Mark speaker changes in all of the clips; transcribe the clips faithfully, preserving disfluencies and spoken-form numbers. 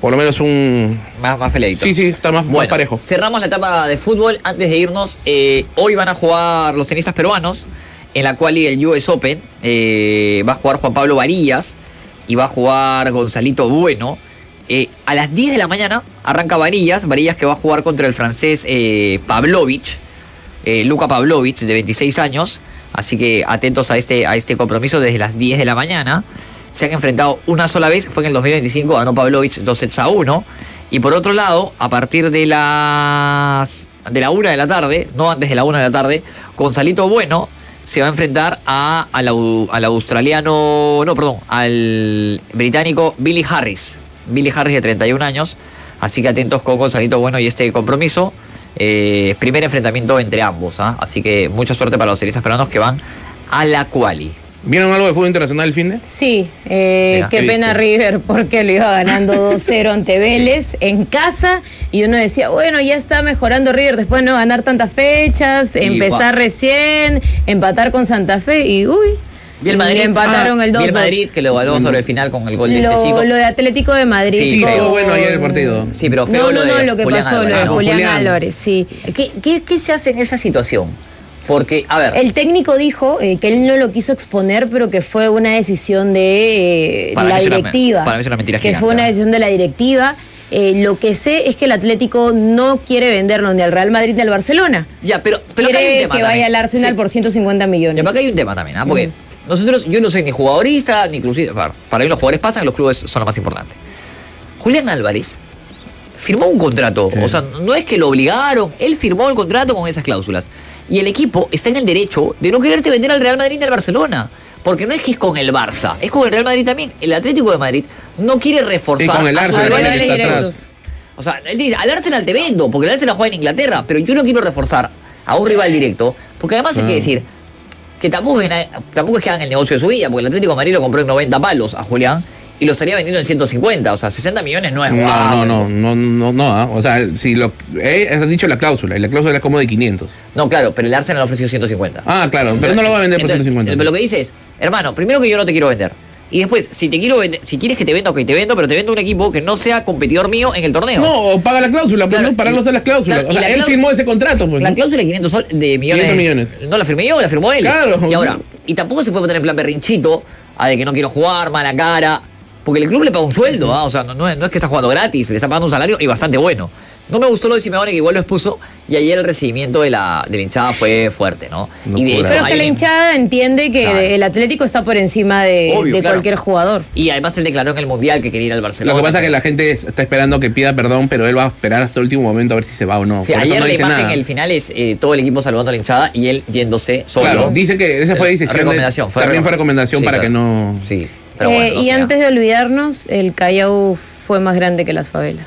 Speaker 1: por lo menos un...
Speaker 2: Más, más peleadito.
Speaker 1: Sí, sí, está más,
Speaker 2: bueno,
Speaker 1: más parejo.
Speaker 2: Cerramos la etapa de fútbol. Antes de irnos, eh, hoy van a jugar los tenistas peruanos, en la cual el U S Open. Eh, va a jugar Juan Pablo Varillas y va a jugar Gonzalito Bueno. Eh, a las diez de la mañana arranca Varillas, Varillas que va a jugar contra el francés eh, Pavlovich, eh, Luka Pavlovich, de veintiséis años. Así que atentos a este, a este compromiso desde las diez de la mañana. Se han enfrentado una sola vez, fue en el dos mil veinticinco, ganó Pavlovich dos sets a uno. Y por otro lado, a partir de las de la una de la tarde, no antes de la una de la tarde, Gonzalito Bueno se va a enfrentar a, al, al australiano, no, perdón, al británico Billy Harris. Billy Harris de treinta y un años. Así que atentos con Gonzalito Bueno y este compromiso. Eh, primer enfrentamiento entre ambos, ¿eh? Así que mucha suerte para los tenistas peruanos que van a la quali.
Speaker 1: ¿Vieron algo de fútbol internacional el fin de?
Speaker 3: Sí, eh,
Speaker 1: Mira,
Speaker 3: qué
Speaker 1: ¿qué
Speaker 3: pena
Speaker 1: viste?
Speaker 3: River porque lo iba ganando dos cero ante Vélez en casa y uno decía, bueno, ya está mejorando River después de no ganar tantas fechas,
Speaker 2: Y,
Speaker 3: empezar
Speaker 2: guau.
Speaker 3: recién, empatar con Santa Fe y uy,
Speaker 2: Vi el Madrid,
Speaker 3: le empataron
Speaker 2: ah,
Speaker 3: el dos
Speaker 2: vi el
Speaker 3: dos.
Speaker 2: Madrid que lo ganó sobre el final con el gol de este
Speaker 3: Lo,
Speaker 2: chico.
Speaker 3: lo de Atlético de Madrid.
Speaker 2: Sí,
Speaker 1: Sí,
Speaker 3: con-
Speaker 1: estuvo bueno ayer el partido.
Speaker 2: Sí, pero feo
Speaker 3: No,
Speaker 2: lo
Speaker 3: no,
Speaker 2: de
Speaker 3: no, lo que
Speaker 2: Julián
Speaker 3: pasó, lo de
Speaker 2: Álvarez, ¿no?
Speaker 3: Julián,
Speaker 1: Julián.
Speaker 3: Álvarez, sí.
Speaker 2: ¿Qué, qué, ¿Qué se hace en esa situación? Porque, a ver,
Speaker 3: El técnico dijo eh, que él no lo quiso exponer, pero que fue una decisión de eh,
Speaker 2: Para
Speaker 3: la
Speaker 2: mí es una-
Speaker 3: directiva.
Speaker 2: para mí es una mentira
Speaker 3: Que
Speaker 2: gigante,
Speaker 3: fue una
Speaker 2: ¿no?
Speaker 3: decisión de la directiva. Eh, lo que sé es que el Atlético no quiere venderlo ni al Real Madrid ni al Barcelona.
Speaker 2: ya, pero, pero acá hay un
Speaker 3: Quiere que
Speaker 2: tema
Speaker 3: vaya
Speaker 2: también.
Speaker 3: al Arsenal
Speaker 2: Sí.
Speaker 3: por ciento cincuenta
Speaker 2: Ya,
Speaker 3: millones.
Speaker 2: pero acá hay un tema también, ¿ah? Porque
Speaker 3: Mm.
Speaker 2: nosotros, yo no soy ni jugadorista, ni clubista. Para, para mí los jugadores pasan, los clubes son lo más importante. Julián Álvarez firmó un contrato,
Speaker 1: Sí.
Speaker 2: o sea, no es que lo obligaron, él firmó el contrato con esas cláusulas. Y el equipo está en el derecho de no quererte vender al Real Madrid ni al Barcelona. Porque no es que es con el Barça, es con el Real Madrid también. El Atlético de Madrid no quiere reforzar
Speaker 1: Y con el
Speaker 2: a sus
Speaker 1: Arsenal,
Speaker 2: rivales
Speaker 1: que está
Speaker 2: directos.
Speaker 1: atrás.
Speaker 2: O sea, él dice, al Arsenal te vendo, porque el Arsenal juega en Inglaterra, pero yo no quiero reforzar a un rival directo, porque además hay que
Speaker 1: Ah.
Speaker 2: decir que tampoco es, na- tampoco es que hagan el negocio de su vida, porque el Atlético de Madrid lo compró en noventa palos a Julián y lo estaría vendiendo en ciento cincuenta, o sea, sesenta millones no es
Speaker 1: No,
Speaker 2: guau.
Speaker 1: no, no, no, no, no, ah. O sea, si lo... Eh, has dicho la cláusula, y la cláusula es como de quinientos.
Speaker 2: No, claro, pero el Arsenal ofreció ciento cincuenta.
Speaker 1: Ah, claro, pero no lo va a vender por
Speaker 2: Entonces,
Speaker 1: ciento cincuenta.
Speaker 2: Lo que dice es, hermano, primero que yo no te quiero vender. Y después, si te quiero vender, si quieres que te venda, ok, te vendo, pero te vendo un equipo que no sea competidor mío en el torneo.
Speaker 1: No, o paga la cláusula, pues
Speaker 2: Claro,
Speaker 1: no, para
Speaker 2: y-
Speaker 1: no hacer las cláusulas.
Speaker 2: claro,
Speaker 1: O
Speaker 2: y
Speaker 1: sea,
Speaker 2: la
Speaker 1: él
Speaker 2: cláusula-
Speaker 1: firmó ese contrato, pues.
Speaker 2: La
Speaker 1: ¿no?
Speaker 2: cláusula de quinientos sol- de millones.
Speaker 1: quinientos millones.
Speaker 2: No la firmé yo, la firmó él.
Speaker 1: Claro.
Speaker 2: Y ahora, y tampoco se puede poner en plan berrinchito, a de que no quiero jugar, mala cara. Porque el club le paga un sueldo, ¿ah? O sea, no, no es, no es que está jugando gratis, le está pagando un salario y bastante bueno. No me gustó lo de Simeone, que igual lo expuso, y ayer el recibimiento de la, de la hinchada fue fuerte, ¿no?
Speaker 1: No
Speaker 2: y de
Speaker 1: puedo
Speaker 2: hecho,
Speaker 3: Pero que
Speaker 2: hay
Speaker 3: la
Speaker 2: un-
Speaker 3: hinchada entiende que
Speaker 2: Claro.
Speaker 3: el Atlético está por encima de,
Speaker 2: Obvio,
Speaker 3: de
Speaker 2: claro.
Speaker 3: cualquier jugador.
Speaker 2: Y además él declaró en el Mundial que quería ir al Barcelona.
Speaker 1: Lo que pasa es que la gente está esperando que pida perdón, pero él va a esperar hasta el último momento a ver si se va o no.
Speaker 2: Sí,
Speaker 1: Por eso
Speaker 2: ayer
Speaker 1: no
Speaker 2: la
Speaker 1: dice
Speaker 2: imagen,
Speaker 1: nada.
Speaker 2: el final es eh, todo el equipo saludando a la hinchada y él yéndose solo.
Speaker 1: Claro, dice que esa fue
Speaker 2: Eh,
Speaker 1: decisión. de-
Speaker 2: recomendación, fue
Speaker 1: también
Speaker 2: recom-
Speaker 1: fue recomendación
Speaker 2: Sí,
Speaker 1: para
Speaker 2: claro.
Speaker 1: que no.
Speaker 2: Sí, pero
Speaker 3: Eh,
Speaker 2: bueno. no
Speaker 3: y
Speaker 2: sé,
Speaker 3: antes de olvidarnos, el Callao fue más grande que las favelas.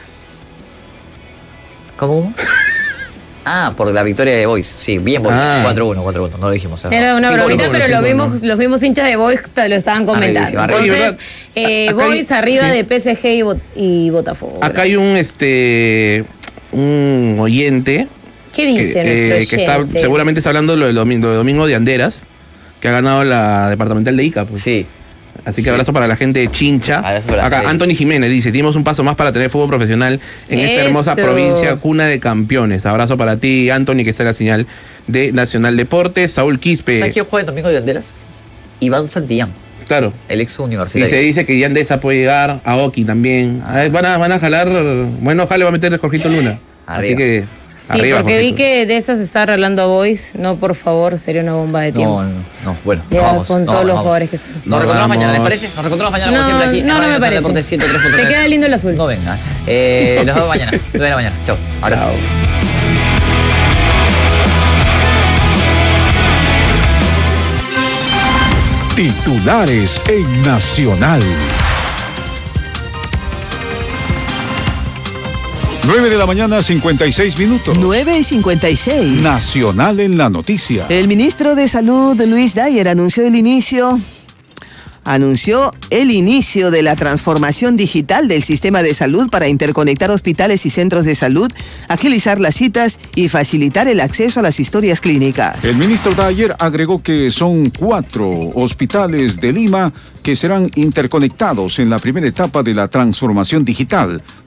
Speaker 2: ¿Cómo? Ah, por la victoria de Boys. Sí, bien Boys.
Speaker 1: Ah.
Speaker 2: cuatro uno, cuatro uno, no lo dijimos. ¿eh?
Speaker 3: Era una
Speaker 2: Sí,
Speaker 3: bromita,
Speaker 2: bueno,
Speaker 3: pero
Speaker 1: bueno,
Speaker 3: los
Speaker 1: sí,
Speaker 3: mismos,
Speaker 1: bueno.
Speaker 3: los mismos hinchas de Boys te lo estaban comentando.
Speaker 2: Arribísima,
Speaker 1: Oye,
Speaker 3: Entonces,
Speaker 1: ¿verdad?
Speaker 3: eh,
Speaker 1: Acá hay-
Speaker 3: Boys arriba
Speaker 1: sí.
Speaker 3: de P S G y, Bot- y Botafogo.
Speaker 1: Acá hay
Speaker 3: Gracias.
Speaker 1: un este un oyente
Speaker 3: ¿Qué dice
Speaker 1: que,
Speaker 3: nuestro
Speaker 1: eh, que está
Speaker 3: oyente?
Speaker 1: seguramente está hablando de lo del domingo, de domingo de Anderas, que ha ganado la departamental de Ica, pues.
Speaker 2: Sí.
Speaker 1: Así que abrazo para la gente de Chincha.
Speaker 2: Abrazo para la
Speaker 1: Acá
Speaker 2: gente.
Speaker 1: Anthony Jiménez dice, dimos un paso más para tener fútbol profesional en esta
Speaker 3: Eso.
Speaker 1: hermosa provincia, cuna de campeones. Abrazo para ti, Anthony, que está en la señal de Nacional Deportes. Saúl Quispe.
Speaker 2: ¿Sabes quién juega el domingo de banderas? Iván Santillán,
Speaker 1: Claro.
Speaker 2: el ex
Speaker 1: Y
Speaker 2: universitario.
Speaker 1: se dice que Yandesa puede llegar, a Oki también.
Speaker 2: Ah.
Speaker 1: A ver, van, a, van a jalar, bueno, jale va a meter el Jorgito Luna. Así
Speaker 2: Arriba.
Speaker 1: que,
Speaker 3: Sí,
Speaker 1: arriba,
Speaker 3: porque vi
Speaker 1: Jorgito.
Speaker 3: que de esas se está arreglando a Boys. No, por favor, sería una bomba de tiempo.
Speaker 2: No, no, no, bueno,
Speaker 3: Ya,
Speaker 2: vamos.
Speaker 3: con
Speaker 2: no,
Speaker 3: todos los
Speaker 2: vamos.
Speaker 3: jugadores que están.
Speaker 2: Nos
Speaker 1: Nos
Speaker 2: reencontramos mañana, ¿les
Speaker 1: vamos.
Speaker 2: parece? Nos reencontramos mañana, como
Speaker 3: No,
Speaker 2: siempre, aquí
Speaker 3: no,
Speaker 2: en
Speaker 3: no
Speaker 2: Radio
Speaker 3: me
Speaker 2: Nacional
Speaker 3: parece.
Speaker 2: Deportes ciento tres punto
Speaker 3: Te
Speaker 2: nueve.
Speaker 3: queda lindo el azul.
Speaker 2: No venga. Eh, los vemos mañana, nueve de la mañana. Chao. Abrazo.
Speaker 1: Chao.
Speaker 4: Titulares en Nacional. nueve de la mañana, cincuenta y seis minutos.
Speaker 5: nueve y cincuenta y seis.
Speaker 4: Nacional en la noticia.
Speaker 5: El ministro de Salud, Luis Dyer, anunció el inicio... anunció el inicio de la transformación digital del sistema de salud para interconectar hospitales y centros de salud, agilizar las citas y facilitar el acceso a las historias clínicas.
Speaker 4: El ministro Dyer agregó que son cuatro hospitales de Lima que serán interconectados en la primera etapa de la transformación digital.